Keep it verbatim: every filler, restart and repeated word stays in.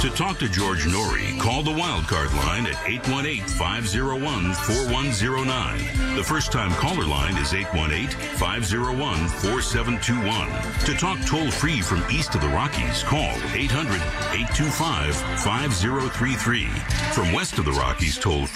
To talk to George Norrie, call the Wildcard line at eight one eight, five oh one, four one oh nine. The first-time caller line is eight one eight, five oh one, four seven two one. To talk toll-free from east of the Rockies, call eight hundred, eight two five, five oh three three. From west of the Rockies, toll